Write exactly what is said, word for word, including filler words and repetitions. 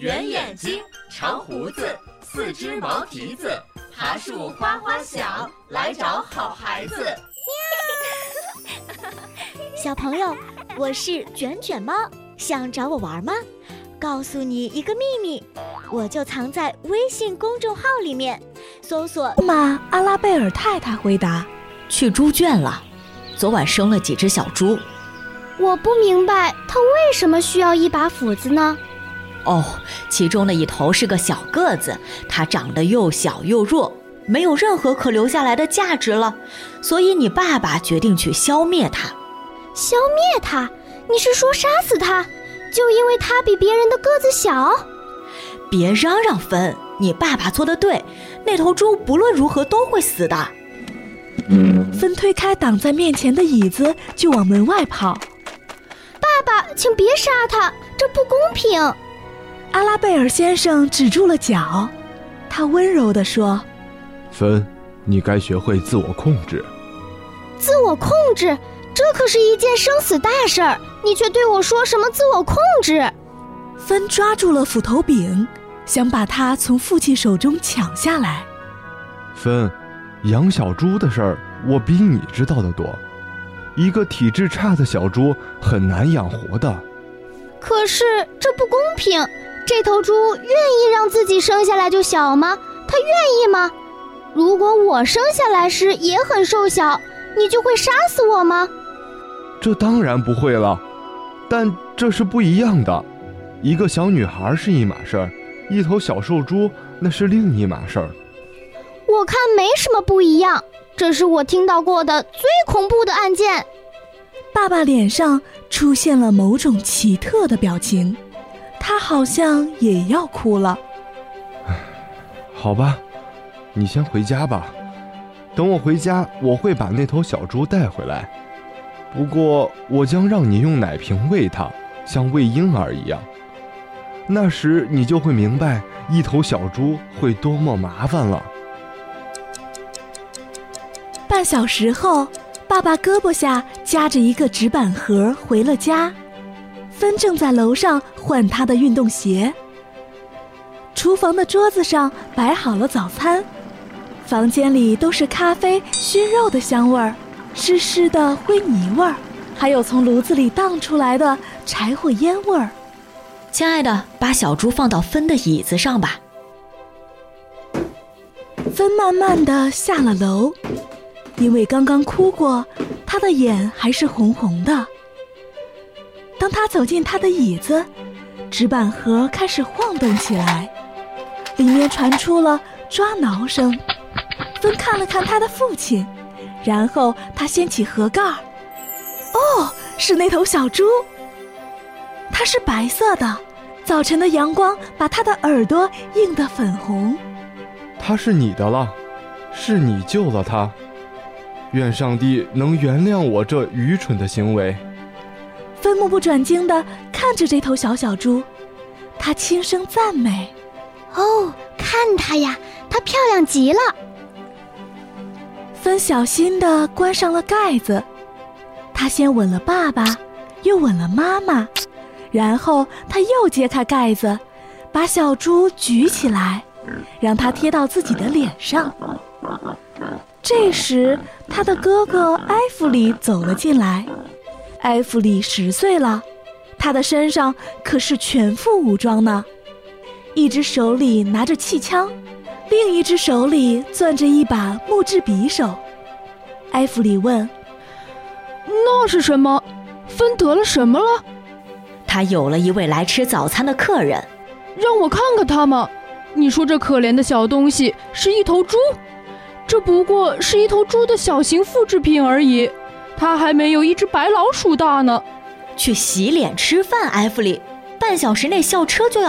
圆眼睛，长胡子，四只毛蹄子，爬树哗哗响，来找好孩子。 小朋友，我是卷卷猫，想找我玩吗？告诉你一个秘密，我就藏在微信公众号里面，搜索妈阿拉贝尔太太回答： 去猪圈了，昨晚生了几只小猪。 我不明白他为什么需要一把斧子呢？ 哦，其中的一头是个小个子，它长得又小又弱，没有任何可留下来的价值了，所以你爸爸决定去消灭它。 消灭它？你是说杀死它？就因为它比别人的个子小？ 别嚷嚷芬，你爸爸做得对，那头猪不论如何都会死的。 芬推开挡在面前的椅子就往门外跑。 爸爸，请别杀它，这不公平。 阿拉贝尔先生止住了脚，他温柔地说： 芬，你该学会自我控制。 自我控制？这可是一件生死大事儿，你却对我说什么自我控制？ 芬抓住了斧头柄，想把它从父亲手中抢下来。 芬，养小猪的事儿我比你知道的多，一个体质差的小猪很难养活的。 可是这不公平，这头猪愿意让自己生下来就小吗？它愿意吗？如果我生下来时也很瘦小，你就会杀死我吗？ 这当然不会了，但这是不一样的。一个小女孩是一码事儿，一头小瘦猪那是另一码事儿。 我看没什么不一样，这是我听到过的最恐怖的案件。 爸爸脸上出现了某种奇特的表情，他好像也要哭了。 好吧，你先回家吧，等我回家我会把那头小猪带回来，不过我将让你用奶瓶喂它，像喂婴儿一样。那时你就会明白一头小猪会多么麻烦了。 半小时后，爸爸胳膊下夹着一个纸板盒回了家，芬正在楼上换他的运动鞋。厨房的桌子上摆好了早餐，房间里都是咖啡熏肉的香味儿，湿湿的灰泥味儿，还有从炉子里荡出来的柴火烟味儿。 亲爱的，把小猪放到芬的椅子上吧。 芬慢慢地下了楼，因为刚刚哭过，他的眼还是红红的。当他走进他的椅子，纸板盒开始晃动起来，里面传出了抓挠声。芬看了看他的父亲，然后他掀起盒盖。哦，是那头小猪。它是白色的，早晨的阳光把它的耳朵映得粉红。 它是你的了，是你救了它。愿上帝能原谅我这愚蠢的行为。 芬目不转睛地看着这头小小猪，他轻声赞美： 哦，看它呀，它漂亮极了。 芬小心地关上了盖子，他先吻了爸爸，又吻了妈妈，然后他又揭开盖子，把小猪举起来，让它贴到自己的脸上。这时他的哥哥埃弗里走了进来。埃弗里十岁了，他的身上可是全副武装呢，一只手里拿着气枪，另一只手里攥着一把木质匕首。埃弗里问： 那是什么？芬得了什么了？ 他有了一位来吃早餐的客人。 让我看看他吗？你说这可怜的小东西是一头猪？这不过是一头猪的小型复制品而已，它还没有一只白老鼠大呢。 去洗脸吃饭，埃弗里，半小时内校车就要